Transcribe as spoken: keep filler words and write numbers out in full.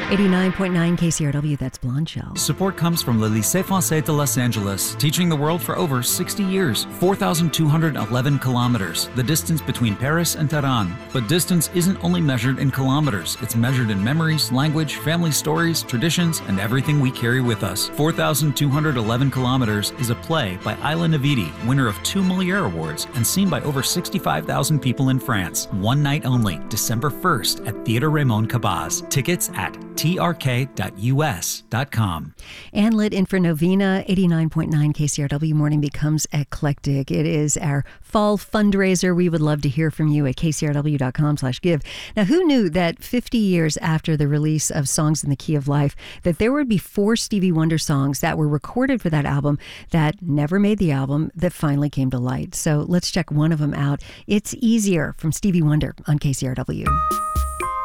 eighty-nine point nine K C R W, that's Blonde Shell. Support comes from Le Lycée Français de Los Angeles, teaching the world for over sixty years. four thousand two hundred eleven kilometers, the distance between Paris and Tehran. But distance isn't only measured in kilometers. It's measured in memories, language, family stories, traditions, and everything we carry with us. four thousand two hundred eleven kilometers is a play by Ayla Navidi, winner of two Molière Awards, and seen by over sixty-five thousand people in France. One night only, December first at Theatre Raymond Cabaz. Tickets at t r k dot u s dot com. And lit in for Novena, eighty-nine point nine K C R W Morning Becomes Eclectic. It is our fall fundraiser. We would love to hear from you at k c r w dot com slash give. Now, who knew that fifty years after the release of Songs in the Key of Life, that there would be four Stevie Wonder songs that were recorded for that album that never made the album that finally came to light? So let's check one of them out. It's Easier from Stevie Wonder on K C R W.